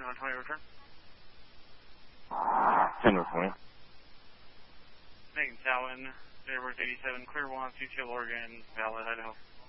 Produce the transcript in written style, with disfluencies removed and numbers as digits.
120 return. 10-20. Megan Cowan, Airworks 87, clear 1, Futil, Oregon, Valid, Idaho.